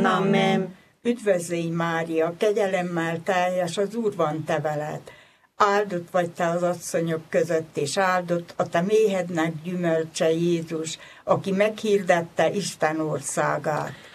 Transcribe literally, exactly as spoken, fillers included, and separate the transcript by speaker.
Speaker 1: Amen.
Speaker 2: Üdvözlégy Mária, kegyelemmel teljes, az Úr van te veled. Áldott vagy te az asszonyok között, és áldott a te méhednek gyümölcse Jézus, aki meghirdette Isten országát.